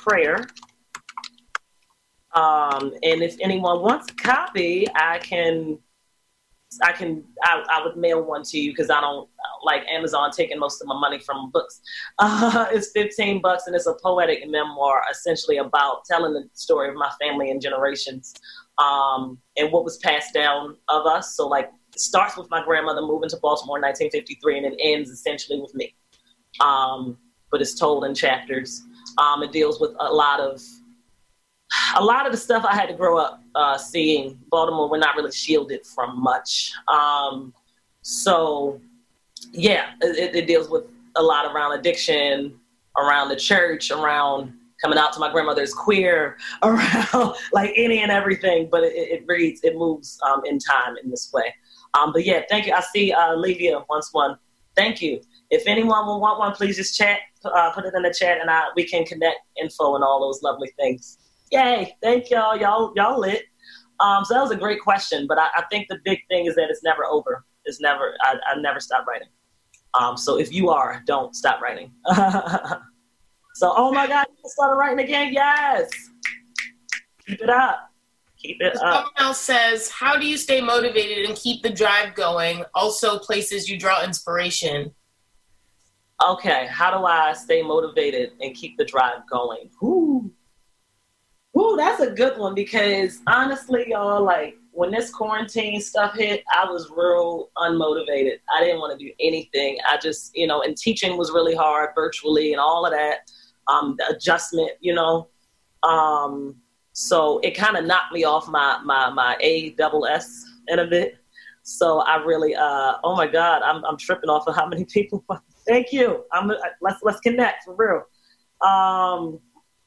prayer. And if anyone wants a copy, I would mail one to you because I don't like Amazon taking most of my money from books. It's $15 and it's a poetic memoir essentially about telling the story of my family and generations, and what was passed down of us. So like it starts with my grandmother moving to Baltimore in 1953 and it ends essentially with me. But it's told in chapters. It deals with a lot of the stuff I had to grow up seeing. Baltimore, we're not really shielded from much. So, yeah, it deals with a lot around addiction, around the church, around coming out to my grandmother's queer, around like any and everything. But it moves in time in this way. But yeah, thank you. I see Livia wants one. Thank you. If anyone will want one, please just put it in the chat, and we can connect info and all those lovely things. Yay! Thank y'all. Y'all lit. So that was a great question, but I think the big thing is that it's never over. It's never. I never stop writing. So if you don't stop writing. So oh my God, you started writing again? Yes. Keep it up. Keep it up. Someone else says, "How do you stay motivated and keep the drive going? Also, places you draw inspiration." Okay, how do I stay motivated and keep the drive going? Ooh, that's a good one because honestly, y'all, like when this quarantine stuff hit, I was real unmotivated. I didn't want to do anything. I just, and teaching was really hard virtually and all of that, the adjustment, so it kind of knocked me off my ASS in a bit. So I really, oh my God, I'm tripping off of how many people. Thank you. Let's connect for real.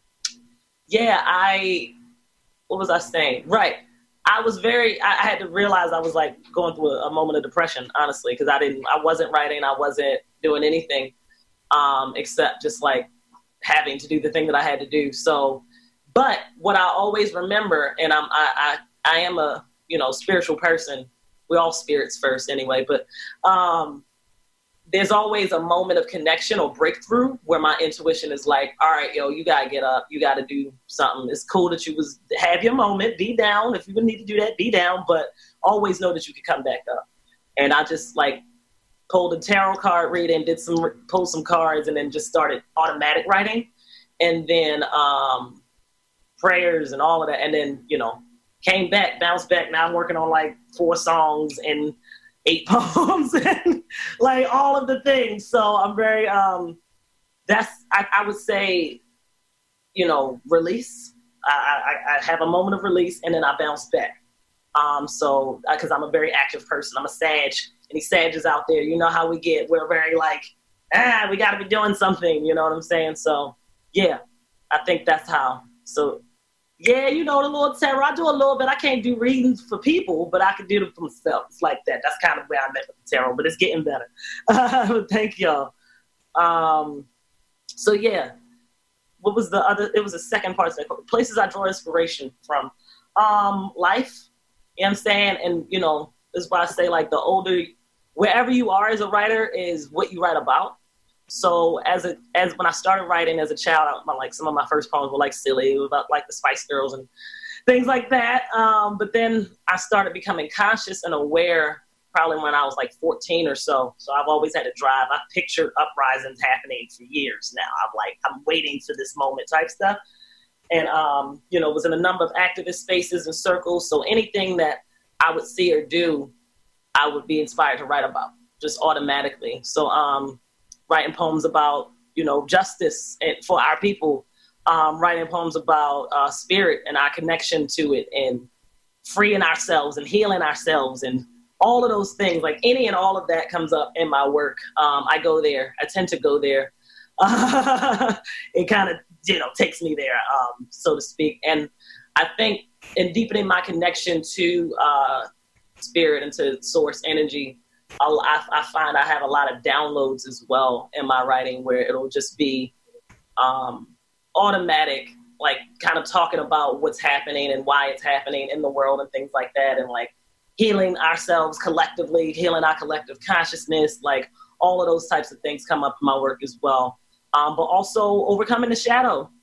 What was I saying? Right. I had to realize I was like going through a moment of depression, honestly, because I wasn't writing. I wasn't doing anything, except just like having to do the thing that I had to do. So, but what I always remember, and I am a, spiritual person. We're all spirits first anyway, but, there's always a moment of connection or breakthrough where my intuition is like, all right, you gotta get up. You gotta do something. It's cool that you have your moment, be down. If you would need to do that, be down, but always know that you can come back up. And I just like pulled a tarot card reading, pulled some cards, and then just started automatic writing. And then prayers and all of that. And then, came back, bounced back. Now I'm working on like 4 songs and 8 poems and like all of the things. So I'm very, I would say, release. I have a moment of release and then I bounce back. So, cause I'm a very active person. I'm a Sag. Any Sages out there, you know how we get, we're very like, we gotta be doing something, you know what I'm saying? So yeah, I think that's how. So yeah, the little tarot. I do a little bit. I can't do readings for people, but I can do them for myself. It's like that. That's kind of where I'm at with the tarot, but it's getting better. Thank y'all. So yeah, what was the other? It was the second part. Places I draw inspiration from. Life. You know what I'm saying? And this is why I say like the older, wherever you are as a writer is what you write about. So as when I started writing as a child, like some of my first poems were like silly. It was about like the Spice Girls and things like that. But then I started becoming conscious and aware probably when I was like 14 or so. So I've always had a drive. I've pictured uprisings happening for years now. I'm waiting for this moment type stuff. And, was in a number of activist spaces and circles. So anything that I would see or do, I would be inspired to write about just automatically. So, writing poems about, justice and for our people, writing poems about spirit and our connection to it and freeing ourselves and healing ourselves and all of those things, like any and all of that comes up in my work. I go there. I tend to go there. It kind of, takes me there, so to speak. And I think in deepening my connection to spirit and to source energy, I find I have a lot of downloads as well in my writing where it'll just be automatic, like kind of talking about what's happening and why it's happening in the world and things like that. And like healing ourselves collectively, healing our collective consciousness, like all of those types of things come up in my work as well. But also overcoming the shadow,